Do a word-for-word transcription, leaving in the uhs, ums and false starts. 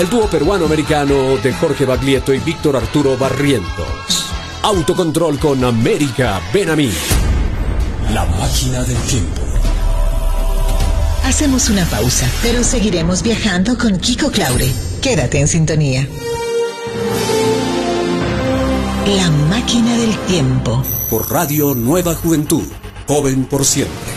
El dúo peruano-americano de Jorge Baglietto y Víctor Arturo Barrientos. Autocontrol con América, ven a mí. La máquina del tiempo. Hacemos una pausa, pero seguiremos viajando con Kiko Claure. Quédate en sintonía. La máquina del tiempo. Por Radio Nueva Juventud. Joven por siempre.